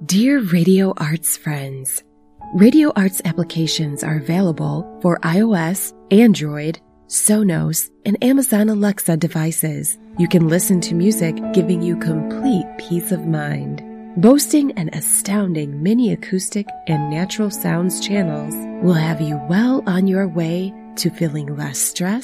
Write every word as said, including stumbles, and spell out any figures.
Dear Radio Arts friends, Radio Arts applications are available for iOS, Android, Sonos, and Amazon Alexa devices. You can listen to music giving you complete peace of mind. Boasting an astounding mini acoustic and natural sounds channels will have you well on your way to feeling less stressed